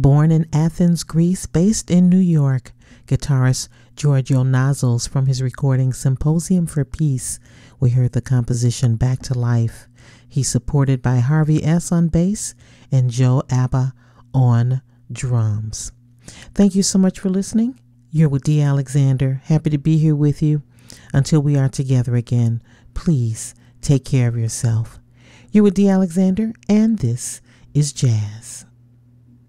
Born in Athens, Greece, based in New York, guitarist Giorgio Nazos from his recording Symposium for Peace, we heard the composition Back to Life. He's supported by Harvey S. on bass and Joe Abba on drums. Thank you so much for listening. You're with Dee Alexander. Happy to be here with you. Until we are together again, please take care of yourself. You're with Dee Alexander, and this is Jazz.